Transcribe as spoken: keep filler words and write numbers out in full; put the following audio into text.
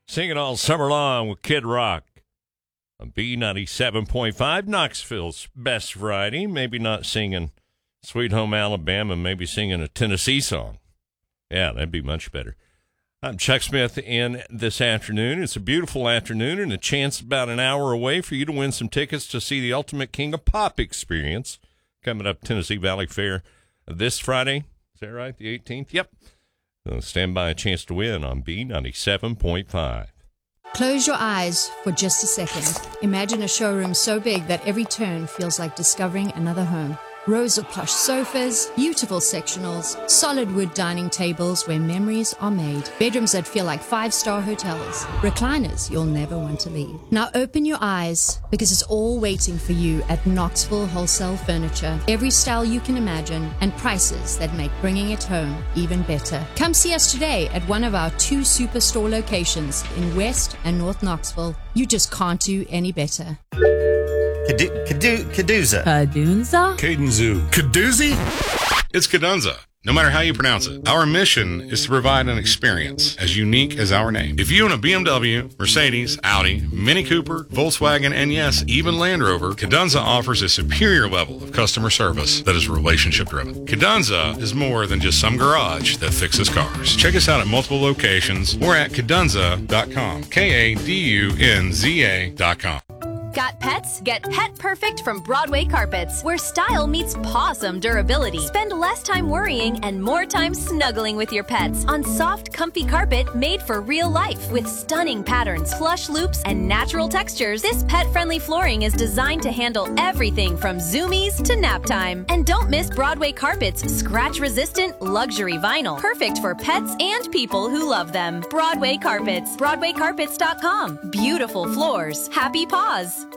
Singing all summer long with Kid Rock on B ninety-seven point five, Knoxville's best variety. Maybe not singing Sweet Home Alabama, maybe singing a Tennessee song. Yeah, that'd be much better. I'm Chuck Smith in this afternoon. It's a beautiful afternoon and a chance about an hour away for you to win some tickets to see the Ultimate King of Pop experience coming up Tennessee Valley Fair this Friday. Is that right? The eighteenth? Yep. So stand by, a chance to win on B ninety-seven point five. Close your eyes for just a second. Imagine a showroom so big that every turn feels like discovering another home. Rows of plush sofas, beautiful sectionals, solid wood dining tables where memories are made, bedrooms that feel like five-star hotels, recliners you'll never want to leave. Now open your eyes, because it's all waiting for you at Knoxville Wholesale Furniture. Every style you can imagine and prices that make bringing it home even better. Come see us today at one of our two superstore locations in West and North Knoxville. You just can't do any better. Kadu- Kadu- Kadooza. Kadunza? Cadenzu. Kadoozy? It's Kadunza, no matter how you pronounce it. Our mission is to provide an experience as unique as our name. If you own a B M W, Mercedes, Audi, Mini Cooper, Volkswagen, and yes, even Land Rover, Kadunza offers a superior level of customer service that is relationship-driven. Kadunza is more than just some garage that fixes cars. Check us out at multiple locations or at kadunza dot com. K A D U N Z A dot com. Got pets? Get Pet Perfect from Broadway Carpets, where style meets pawsome durability. Spend less time worrying and more time snuggling with your pets on soft, comfy carpet made for real life. With stunning patterns, plush loops, and natural textures, this pet-friendly flooring is designed to handle everything from zoomies to nap time. And don't miss Broadway Carpets' scratch-resistant luxury vinyl, perfect for pets and people who love them. Broadway Carpets, broadway carpets dot com. Beautiful floors, happy paws.